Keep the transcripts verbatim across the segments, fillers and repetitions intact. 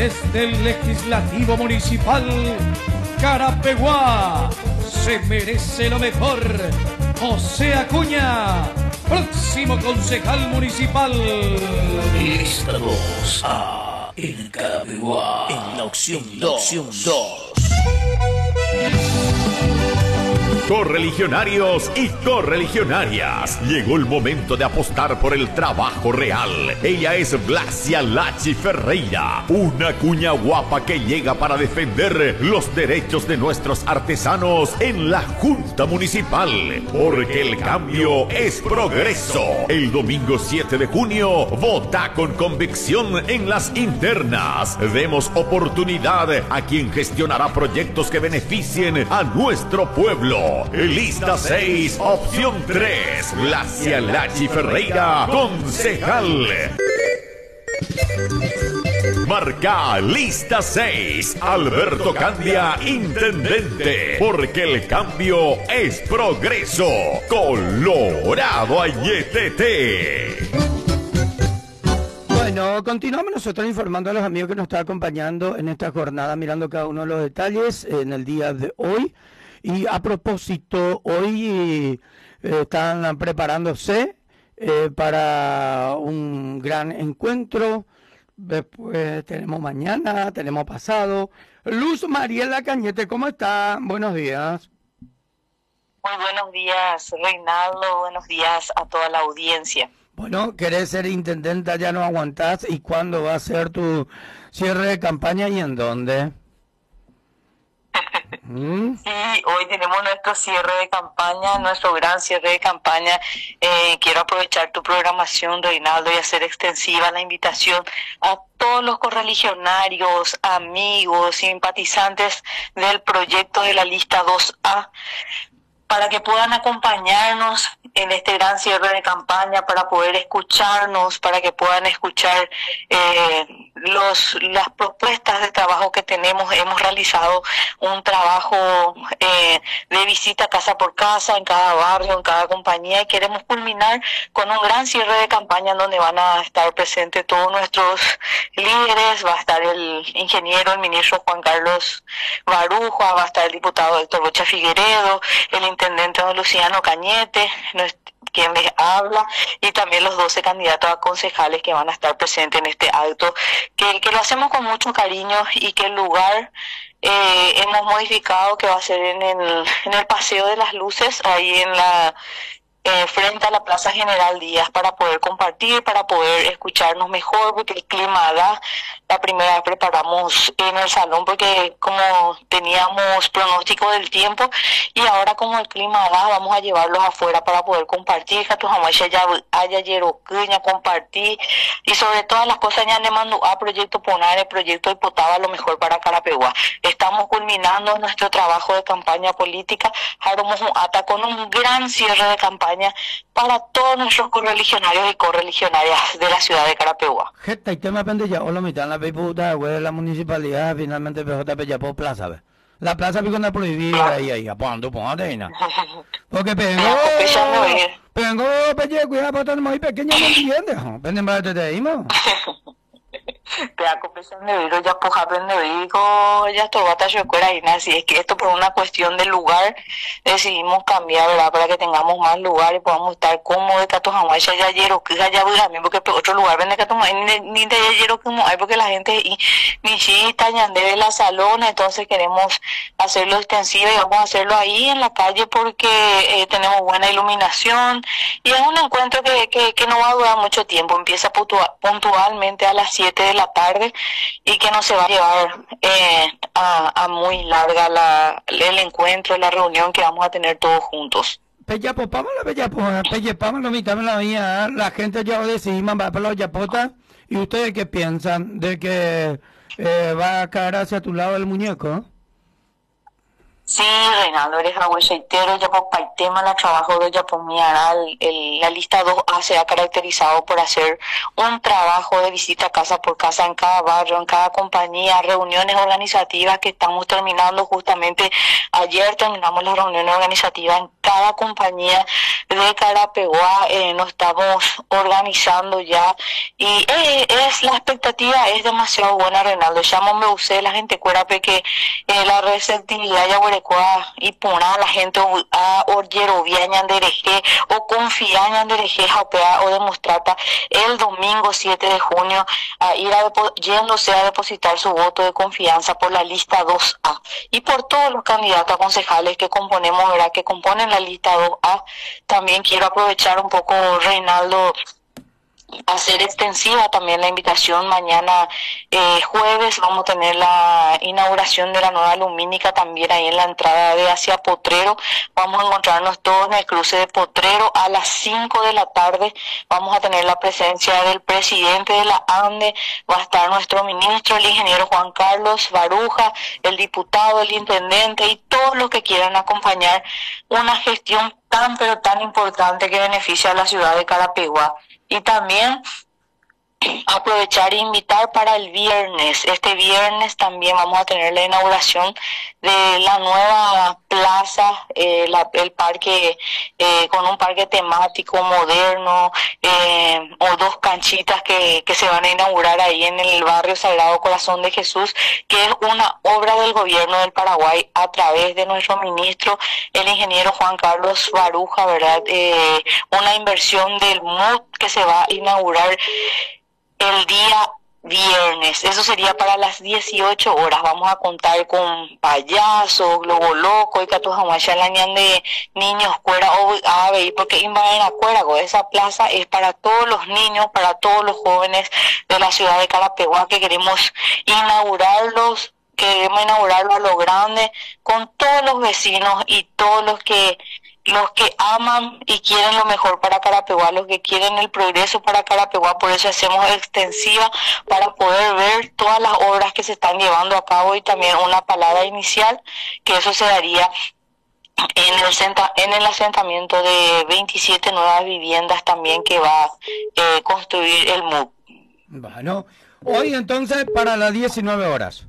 Desde el Legislativo Municipal, Carapeguá, se merece lo mejor. José Acuña, próximo concejal municipal. Lista dos A en Carapeguá, en la opción dos. Correligionarios y correligionarias, llegó el momento de apostar por el trabajo real. Ella es Blasia Lachi Ferreira, una cuña guapa que llega para defender los derechos de nuestros artesanos en la Junta Municipal, porque el cambio es progreso. El domingo siete de junio, vota con convicción en las internas. Demos oportunidad a quien gestionará proyectos que beneficien a nuestro pueblo. Lista seis, opción tres, Blasia Lachi Ferreira, concejal. Marca lista seis, Alberto Candia, intendente, porque el cambio es progreso. Colorado Ayetete. Bueno, continuamos nosotros informando a los amigos que nos están acompañando en esta jornada, mirando cada uno de los detalles en el día de hoy. Y a propósito, hoy eh, están preparándose eh, para un gran encuentro. Después tenemos mañana, tenemos pasado. Luz Mariela Cañete, ¿cómo está? Buenos días. Muy buenos días, Reinaldo. Buenos días a toda la audiencia. Bueno, querés ser intendenta, ya no aguantás. ¿Y cuándo va a ser tu cierre de campaña y en dónde? ¿Mm? Sí, hoy tenemos nuestro cierre de campaña, nuestro gran cierre de campaña. Eh, quiero aprovechar tu programación, Reinaldo, y hacer extensiva la invitación a todos los correligionarios, amigos, simpatizantes del proyecto de la lista dos A, para que puedan acompañarnos en este gran cierre de campaña, para poder escucharnos, para que puedan escuchar eh, los las propuestas de trabajo que tenemos. Hemos realizado un trabajo eh, de visita casa por casa, en cada barrio, en cada compañía, y queremos culminar con un gran cierre de campaña donde van a estar presentes todos nuestros líderes. Va a estar el ingeniero, el ministro Juan Carlos Baruja, va a estar el diputado Héctor Bocha Figueredo, el intendente don Luciano Cañete, quien les habla, y también los doce candidatos a concejales que van a estar presentes en este acto, que, que lo hacemos con mucho cariño, y que el lugar eh, hemos modificado, que va a ser en el, en el Paseo de las Luces, ahí en la eh, frente a la Plaza General Díaz, para poder compartir, para poder escucharnos mejor, porque el clima da. La primera vez preparamos en el salón porque como teníamos pronóstico del tiempo, y ahora como el clima da, vamos a llevarlos afuera para poder compartir, que ya haya yeroqueña, compartir, y sobre todas las cosas ya le mando a proyecto Ponar, el proyecto de Potaba, lo mejor para Carapeguá. Estamos culminando nuestro trabajo de campaña política. Haremos un ata con un gran cierre de campaña para todos nuestros correligionarios y correligionarias de la ciudad de Carapeguá. Jeta, y tema pende ya, o lo mitad en la puta, güey, de la municipalidad, finalmente P J P ya por plaza, ¿ves? La plaza pico anda prohibida ahí, ahí, apando, ponte ahí, ¿no? Porque pengo, pengo, pelle, cuidado, porque estamos muy pequeños, no entiendes, penden para que te dimos. Te acompañan de viro, ya puja de viro, ya todo batalla de cuera y nada. Si es que esto por una cuestión de lugar decidimos cambiar, ¿verdad? Para que tengamos más lugar y podamos estar cómodos. Que a jamás ya ayer o que ya voy a mí, porque otro lugar vende que tomar ni de ayer o como hay, porque la gente y mi chista ya de la salón, entonces queremos hacerlo extensivo y vamos a hacerlo ahí en la calle porque eh, tenemos buena iluminación, y es un encuentro que, que, que no va a durar mucho tiempo. Empieza puntual, puntualmente a las siete de la tarde, y que no se va a llevar eh, a, a muy larga la, el encuentro, la reunión que vamos a tener todos juntos. Pellapo, pámalo, pellapo, pelle, pámalo, mitad la mía, la gente ya decimos, va para los yapotas. ¿Y ustedes qué piensan de que eh, va a caer hacia tu lado el muñeco? Sí, Reinaldo, eres agüesoitero, ya por tema la trabajo de Yapomiara, el, el- la lista dos A se ha caracterizado por hacer un trabajo de visita casa por casa en cada barrio, en cada compañía, reuniones organizativas que estamos terminando justamente ayer terminamos las reuniones organizativas en cada compañía de Carapeguá, eh, nos estamos organizando ya y eh, es la expectativa es demasiado buena, Reinaldo. Llamo me usé la gente cuerape que eh, la receptividad ya huerecoa y pona la gente o- a orllero viañan de hereje o confiañan de hereje jaupea o demostrata el domingo siete de junio a ir a depo- yéndose a depositar su voto de confianza por la lista dos A y por todos los candidatos a concejales que componemos, ¿verdad? Que componen la lista dos A. También quiero aprovechar un poco, Reinaldo, hacer extensiva también la invitación. Mañana eh, jueves vamos a tener la inauguración de la nueva lumínica también ahí en la entrada de hacia Potrero. Vamos a encontrarnos todos en el cruce de Potrero a las cinco de la tarde. Vamos a tener la presencia del presidente de la ANDE, va a estar nuestro ministro, el ingeniero Juan Carlos Baruja, el diputado, el intendente y todos los que quieran acompañar una gestión tan pero tan importante que beneficia a la ciudad de Carapeguá. Y también aprovechar e invitar para el viernes. Este viernes también vamos a tener la inauguración de la nueva plaza, eh, la- el parque, eh, con un parque temático moderno, eh, o dos canchitas que, que se van a inaugurar ahí en el barrio Sagrado Corazón de Jesús, que es una obra del gobierno del Paraguay a través de nuestro ministro, el ingeniero Juan Carlos Baruja, ¿verdad? Eh, una inversión del M U D que se va a inaugurar el día viernes. Eso sería para las dieciocho horas. Vamos a contar con payasos, globo loco y catujamuacha la ñan de niños cuera o ave, porque invaden a cuera. Esa plaza es para todos los niños, para todos los jóvenes de la ciudad de Carapeguá que queremos inaugurarlos. Queremos inaugurarlo a lo grande con todos los vecinos y todos los que los que aman y quieren lo mejor para Carapeguá, los que quieren el progreso para Carapeguá. Por eso hacemos extensiva para poder ver todas las obras que se están llevando a cabo y también una palabra inicial, que eso se daría en el, senta- en el asentamiento de veintisiete nuevas viviendas también que va a eh, construir el M U D. Bueno, hoy entonces para las diecinueve horas.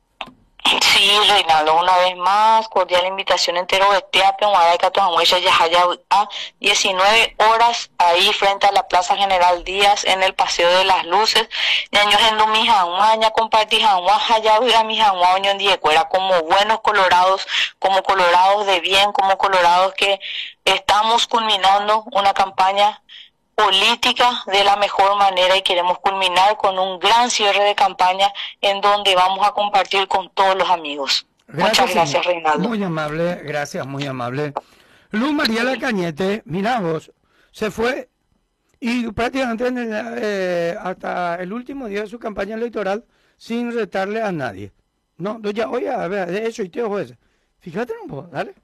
Sí, Reinaldo, una vez más, cordial invitación entero de Teape, Huaraca, Tojamuecha, Yajaya, a diecinueve horas, ahí frente a la Plaza General Díaz, en el Paseo de las Luces. Ñaños en Dumijanguaña, compartijanguá, Hayahuira, Mijanguá, Oñón Diecuera, como buenos colorados, como colorados de bien, como colorados que estamos culminando una campaña política de la mejor manera y queremos culminar con un gran cierre de campaña en donde vamos a compartir con todos los amigos. Muchas gracias, Reinaldo. Muy amable, gracias, muy amable. Luz Mariela Cañete, mira vos, se fue y prácticamente en el, eh, hasta el último día de su campaña electoral sin retarle a nadie. No, no ya, oye, a ver, de hecho, y te juez, fíjate un poco, dale.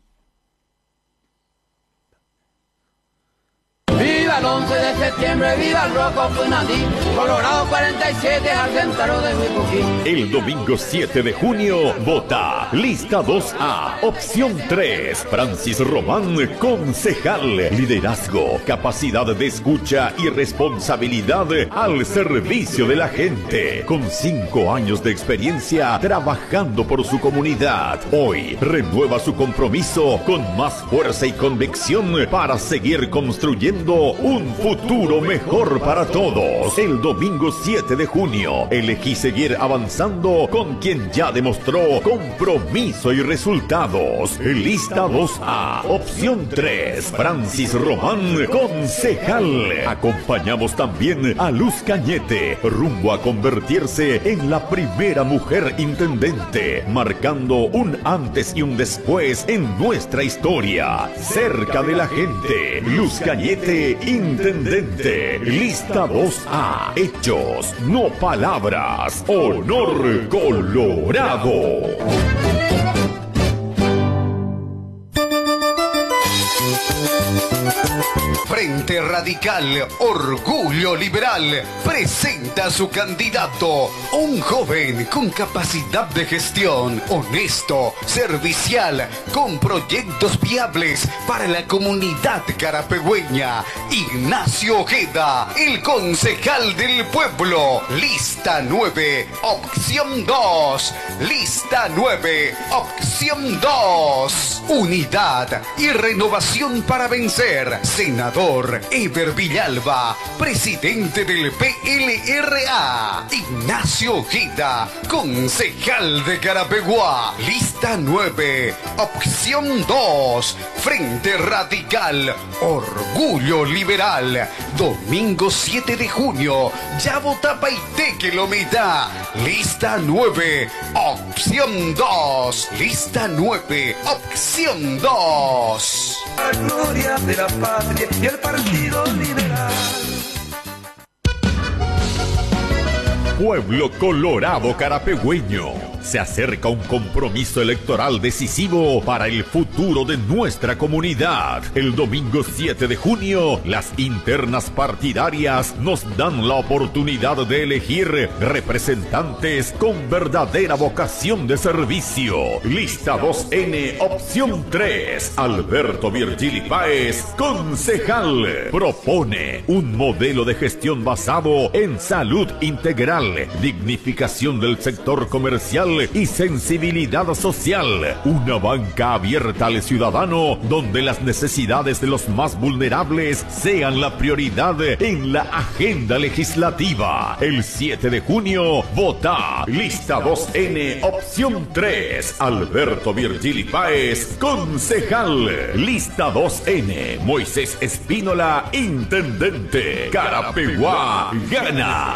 Viva el once de septiembre, viva el Roco Funandí, Colorado cuarenta y siete al centro de Huipuquín. El domingo siete de junio, vota lista dos A, opción tres, Francis Román, concejal, liderazgo, capacidad de escucha y responsabilidad al servicio de la gente, con cinco años de experiencia trabajando por su comunidad. Hoy renueva su compromiso con más fuerza y convicción para seguir construyendo un futuro mejor para todos. El domingo siete de junio, elegí seguir avanzando con quien ya demostró compromiso y resultados. Lista dos A, opción tres, Francis Román, concejal. Acompañamos también a Luz Cañete, rumbo a convertirse en la primera mujer intendente, marcando un antes y un después en nuestra historia. Cerca de la gente, Luz Cañete, intendente. Lista dos A, hechos, no palabras. Honor Colorado. Frente Radical, Orgullo Liberal, presenta a su candidato, un joven con capacidad de gestión, honesto, servicial, con proyectos viables para la comunidad carapegüeña. Ignacio Ojeda, el concejal del pueblo. Lista nueve, opción dos. Lista nueve, opción dos. Unidad y renovación para vencer. Senador Eber Villalba, presidente del P L R A. Ignacio Ojeda, concejal de Carapeguá. Lista nueve, opción dos. Frente Radical, Orgullo Liberal. Domingo siete de junio. Ya vota Paité que lo meta. Lista nueve, opción dos. Lista nueve, opción dos. La gloria de la patria y el Partido Liberal. Pueblo Colorado Carapegüeño. Se acerca un compromiso electoral decisivo para el futuro de nuestra comunidad. El domingo siete de junio, las internas partidarias nos dan la oportunidad de elegir representantes con verdadera vocación de servicio. Lista dos N, opción tres. Alberto Virgili Páez, concejal. Propone un modelo de gestión basado en salud integral, dignificación del sector comercial y sensibilidad social. Una banca abierta al ciudadano donde las necesidades de los más vulnerables sean la prioridad en la agenda legislativa. El siete de junio, vota Lista dos N, opción tres. Alberto Virgili Páez, concejal. Lista dos N, Moisés Espínola, intendente. Carapeguá gana.